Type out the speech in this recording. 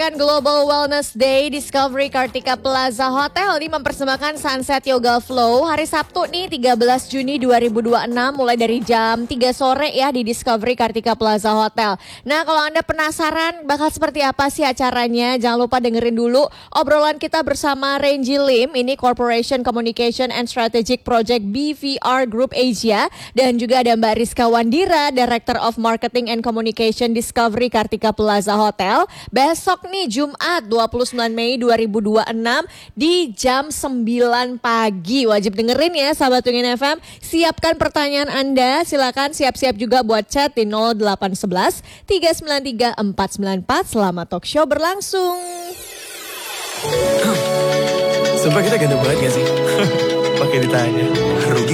Global Wellness Day, Discovery Kartika Plaza Hotel ini mempersembahkan Sunset Yoga Flow hari Sabtu nih 13 Juni 2026 mulai dari jam 3 sore ya di Discovery Kartika Plaza Hotel. Nah kalau Anda penasaran bakal seperti apa sih acaranya, jangan lupa dengerin dulu obrolan kita bersama Renji Lim, ini Corporation Communication and Strategic Project BVR Group Asia, dan juga ada Mbak Rizka Wandira, Director of Marketing and Communication Discovery Kartika Plaza Hotel. Besok nih Jumat 29 Mei 2026 di jam 9 pagi. Wajib dengerin ya sahabat Wingin FM. Siapkan pertanyaan Anda, silakan siap-siap juga buat chat di 0811 393 494 selama talk show berlangsung. Sumpah kita ganteng banget gak sih? Pakai ditanya. Rugi